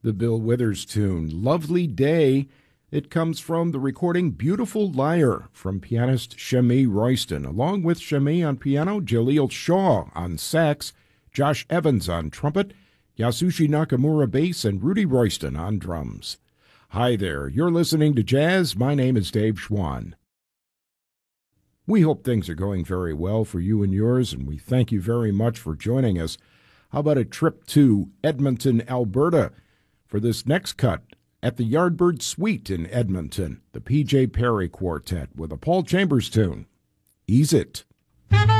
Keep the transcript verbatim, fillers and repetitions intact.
the Bill Withers tune, Lovely Day. It comes from the recording Beautiful Liar from pianist Shamee Royston, along with Shamee on piano, Jaleel Shaw on sax, Josh Evans on trumpet, Yasushi Nakamura bass, and Rudy Royston on drums. Hi there, you're listening to Jazz. My name is Dave Schwann. We hope things are going very well for you and yours, and we thank you very much for joining us. How about a trip to Edmonton, Alberta, for this next cut at the Yardbird Suite in Edmonton, the P J Perry Quartet with a Paul Chambers tune, Ease It.